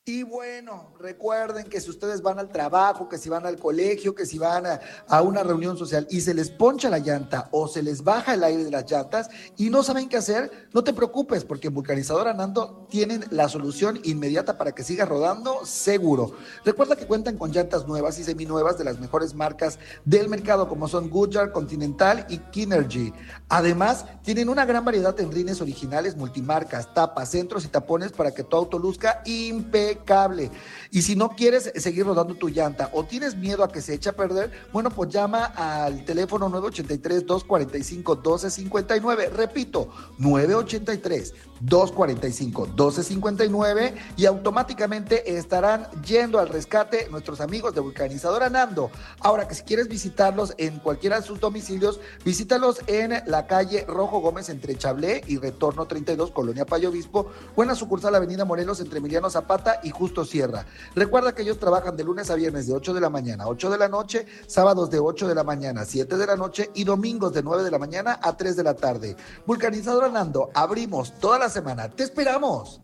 Y bueno, recuerden que si ustedes van al trabajo, que si van al colegio, que si van a una reunión social y se les poncha la llanta o se les baja el aire de las llantas y no saben qué hacer, no te preocupes porque en Vulcanizadora Nando tienen la solución inmediata para que sigas rodando seguro. Recuerda que cuentan con llantas nuevas y seminuevas de las mejores marcas del mercado como son Goodyear, Continental y Kinergy. Además, tienen una gran variedad en rines originales, multimarcas, tapas, centros y tapones para que tu auto luzca impecable. Y si no quieres seguir rodando tu llanta o tienes miedo a que se eche a perder, bueno, pues llama al teléfono 983-245-1259. Repito, 983-245-1259 y automáticamente estarán yendo al rescate nuestros amigos de Vulcanizadora Nando. Ahora que si quieres visitarlos en cualquiera de sus domicilios, visítalos en la calle Rojo Gómez entre Chablé y Retorno 32, Colonia Payo Obispo, o en la sucursal Avenida Morelos entre Emiliano Zapata y Justo Sierra. Recuerda que ellos trabajan de lunes a viernes de 8 de la mañana a 8 de la noche, sábados de 8 de la mañana a 7 de la noche y domingos de 9 de la mañana a 3 de la tarde. Vulcanizadora Nando, abrimos toda la semana. ¡Te esperamos!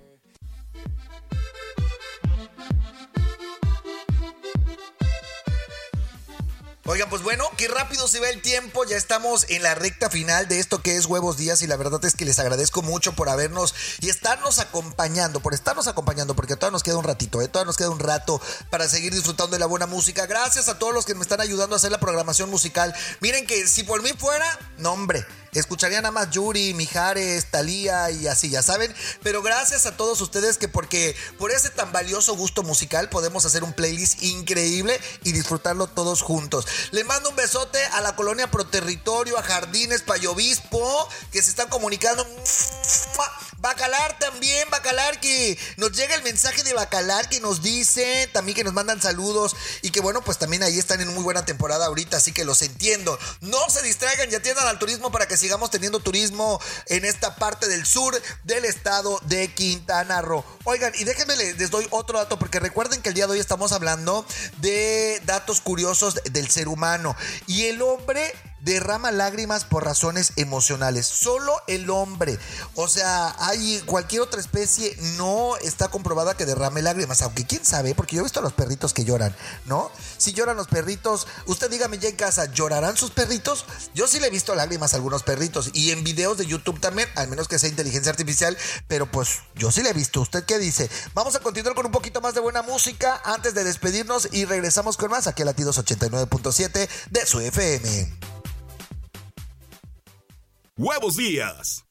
Oigan, pues bueno, qué rápido se va el tiempo, ya estamos en la recta final de esto que es Huevos Días y la verdad es que les agradezco mucho por habernos y estarnos acompañando, porque todavía nos queda un ratito, todavía nos queda un rato para seguir disfrutando de la buena música. Gracias a todos los que me están ayudando a hacer la programación musical. Miren que si por mí fuera, no hombre, escucharía nada más Yuri, Mijares, Thalía y así, ya saben. Pero gracias a todos ustedes que porque por ese tan valioso gusto musical podemos hacer un playlist increíble y disfrutarlo todos juntos. Le mando un besote a la colonia Proterritorio, a Jardines, Payo Obispo, que se están comunicando. Bacalar también, Bacalar, que nos llega el mensaje de Bacalar que nos dice, también que nos mandan saludos y que bueno, pues también ahí están en muy buena temporada ahorita, así que los entiendo. No se distraigan y atiendan al turismo para que sigamos teniendo turismo en esta parte del sur del estado de Quintana Roo. Oigan, y déjenme les doy otro dato, porque recuerden que el día de hoy estamos hablando de datos curiosos del ser humano y el hombre derrama lágrimas por razones emocionales. Solo el hombre. O sea, hay cualquier otra especie no está comprobada que derrame lágrimas. Aunque quién sabe, porque yo he visto a los perritos que lloran, ¿no? Si lloran los perritos, usted dígame ya en casa, ¿llorarán sus perritos? Yo sí le he visto lágrimas a algunos perritos y en videos de YouTube también, al menos que sea inteligencia artificial, pero pues yo sí le he visto. ¿Usted qué dice? Vamos a continuar con un poquito más de buena música antes de despedirnos y regresamos con más aquí a Latidos 89.7 de su FM. Huevos Días.